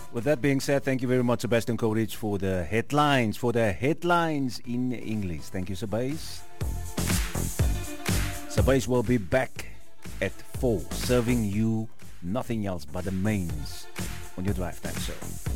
With that being said, thank you very much, Sebastian Courage, for the headlines. In English. Thank you, Sabais. Sabais will be back at 4, serving you nothing else but the mains on your drive time show.